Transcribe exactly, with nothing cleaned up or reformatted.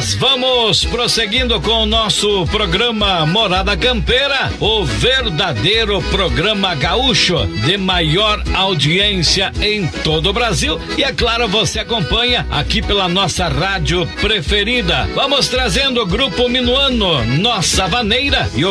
nós vamos prosseguindo com o nosso programa Morada Campeira, o verdadeiro programa gaúcho de maior audiência em todo o Brasil. E é claro, você acompanha aqui pela nossa rádio preferida. Vamos trazendo o Grupo Minuano, Nossa Vaneira e o